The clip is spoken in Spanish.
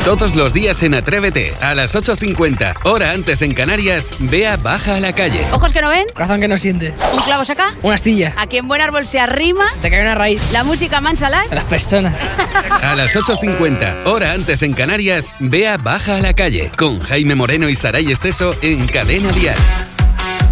Todos los días en Atrévete, a las 8:50, hora antes en Canarias, Bea baja a la calle. Ojos que no ven. Corazón que no siente. Un clavo saca. Una astilla. Aquí en Buen Árbol se arrima. Te cae una raíz. La música mansa las. A las personas. A las 8:50, hora antes en Canarias, Bea baja a la calle. Con Jaime Moreno y Saray Esteso en Cadena Dial.